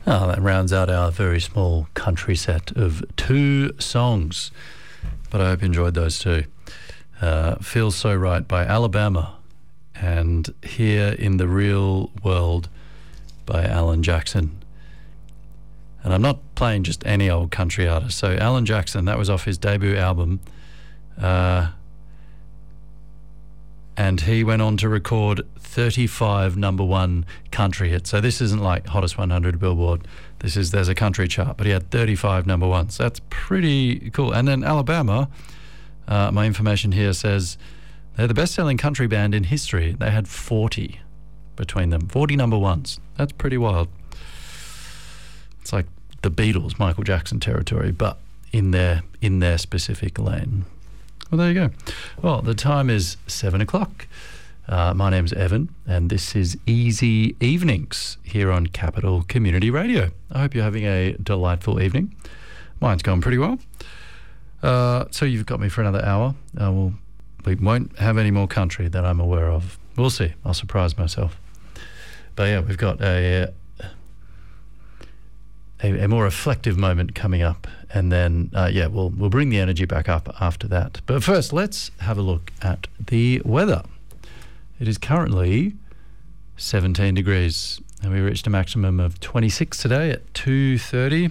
Oh, that rounds out our very small country set of 2 songs. But I hope you enjoyed those too. Feels So Right by Alabama and Here in the Real World by Alan Jackson. And I'm not playing just any old country artist. So Alan Jackson, that was off his debut album. And he went on to record 35 number 1 country hits. So this isn't like Hottest 100 Billboard. There's a country chart, but he had 35 number 1s. So that's pretty cool. And then Alabama, my information here says they're the best-selling country band in history. They had 40 between them, 40 number 1s. That's pretty wild. It's like the Beatles, Michael Jackson territory, but in their specific lane. Well, there you go. Well, the time is 7 o'clock. My name's Evan, and this is Easy Evenings here on Capital Community Radio. I hope you're having a delightful evening. Mine's going pretty well. So you've got me for another hour. We won't have any more country that I'm aware of. We'll see. I'll surprise myself. But yeah, we've got a more reflective moment coming up, and then we'll bring the energy back up after that. But first, let's have a look at the weather. It is currently 17 degrees, and we reached a maximum of 26 today at 2:30.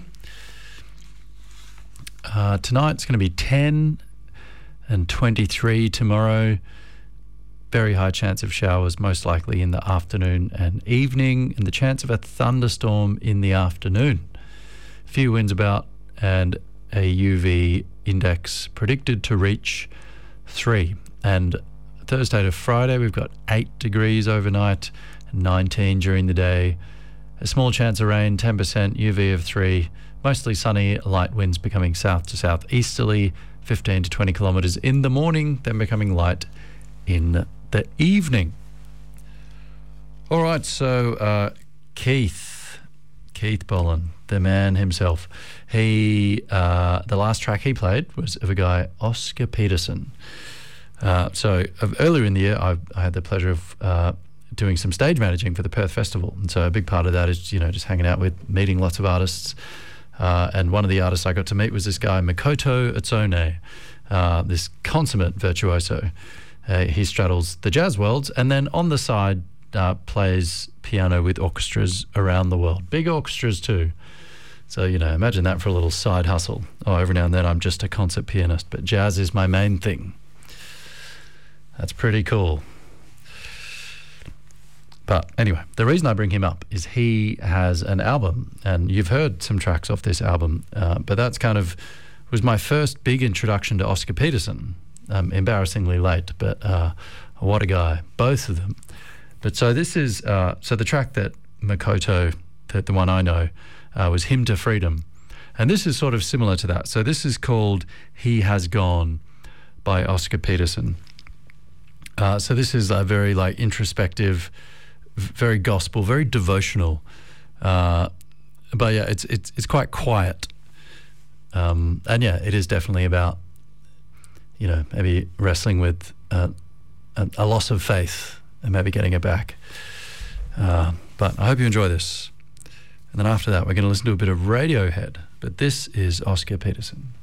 Tonight it's going to be 10 and 23 tomorrow. Very high chance of showers, most likely in the afternoon and evening, and the chance of a thunderstorm in the afternoon. Few winds about, and a UV index predicted to reach 3. And Thursday to Friday, we've got 8 degrees overnight, 19 during the day. A small chance of rain, 10%, UV of 3. Mostly sunny, light winds becoming south to southeasterly, 15 to 20 kilometres in the morning, then becoming light in the evening. All right, so Keith Bolin, the man himself. The last track he played was of a guy, Oscar Peterson. So earlier in the year, I had the pleasure of doing some stage managing for the Perth Festival, and so a big part of that is just hanging out with, meeting lots of artists. And one of the artists I got to meet was this guy Makoto Utsone, this consummate virtuoso. He straddles the jazz worlds, and then on the side plays piano with orchestras around the world, big orchestras too. So imagine that for a little side hustle. Every now and then I'm just a concert pianist, but jazz is my main thing. That's pretty cool. But anyway, the reason I bring him up is he has an album, and you've heard some tracks off this album, but that's was my first big introduction to Oscar Peterson. Embarrassingly late, but what a guy, both of them. But so this is, so the track that Makoto, the one I know, was Hymn to Freedom. And this is sort of similar to that. So this is called He Has Gone by Oscar Peterson. So this is a very introspective, very gospel, very devotional. But yeah, it's quite quiet. And yeah, it is definitely about, maybe wrestling with a loss of faith and maybe getting it back. But I hope you enjoy this. And then after that, we're going to listen to a bit of Radiohead. But this is Oscar Peterson.